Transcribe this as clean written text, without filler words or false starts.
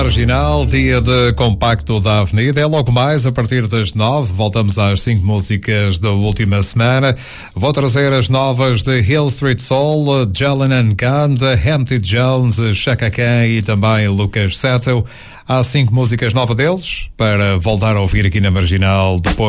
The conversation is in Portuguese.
Marginal, dia de compacto da Avenida. É logo mais a partir das 9. Voltamos às 5 músicas da última semana. Vou trazer as novas de Hill Street Soul, Jalen and Khan, Empty Jones, Chaka Khan e também Lucas Seto. Há 5 músicas novas deles para voltar a ouvir aqui na Marginal depois.